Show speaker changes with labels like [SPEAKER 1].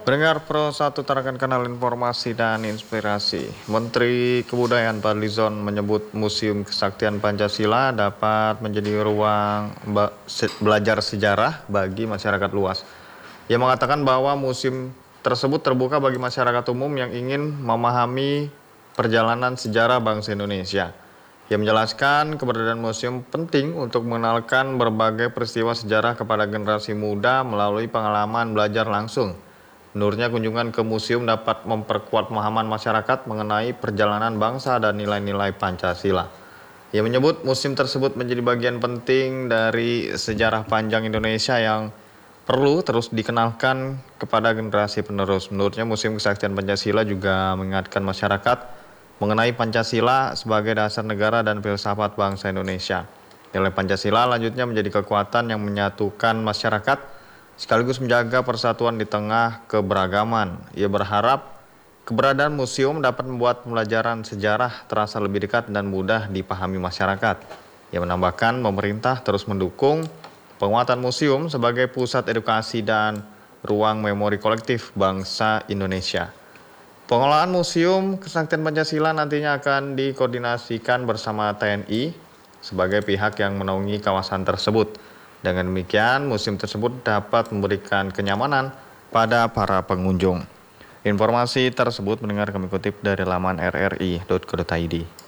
[SPEAKER 1] Pendengar Pro 1 tarakan kanal informasi dan inspirasi. Menteri Kebudayaan Fadlizon menyebut Museum Kesaktian Pancasila dapat menjadi ruang belajar sejarah bagi masyarakat luas. Ia mengatakan bahwa museum tersebut terbuka bagi masyarakat umum yang ingin memahami perjalanan sejarah bangsa Indonesia. Ia menjelaskan keberadaan museum penting untuk mengenalkan berbagai peristiwa sejarah kepada generasi muda melalui pengalaman belajar langsung. Menurutnya, kunjungan ke museum dapat memperkuat pemahaman masyarakat mengenai perjalanan bangsa dan nilai-nilai Pancasila. Ia menyebut museum tersebut menjadi bagian penting dari sejarah panjang Indonesia yang perlu terus dikenalkan kepada generasi penerus. Menurutnya, Museum Kesaktian Pancasila juga mengingatkan masyarakat mengenai Pancasila sebagai dasar negara dan filsafat bangsa Indonesia. Nilai Pancasila lanjutnya menjadi kekuatan yang menyatukan masyarakat sekaligus menjaga persatuan di tengah keberagaman. Ia berharap keberadaan museum dapat membuat pembelajaran sejarah terasa lebih dekat dan mudah dipahami masyarakat. Ia menambahkan pemerintah terus mendukung penguatan museum sebagai pusat edukasi dan ruang memori kolektif bangsa Indonesia. Pengelolaan Museum Kesaktian Pancasila nantinya akan dikoordinasikan bersama TNI sebagai pihak yang menaungi kawasan tersebut. Dengan demikian, museum tersebut dapat memberikan kenyamanan pada para pengunjung. Informasi tersebut mendengar kami kutip dari laman rri.co.id.